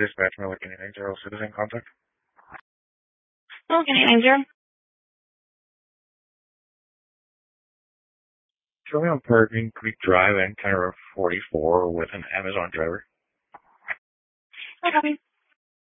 Dispatch Milligan 90 citizen contact. Milligan 90. Show me on parking Creek Drive and County Road 44 with an Amazon driver. No copy.